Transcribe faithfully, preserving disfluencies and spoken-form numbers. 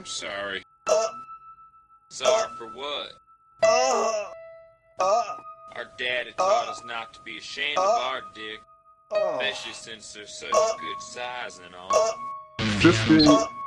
sorry. Uh, Sorry for what? uh, uh, Our daddy taught us not to be ashamed of our dick, uh, especially since they're such uh, good size and all. uh, fifteen uh,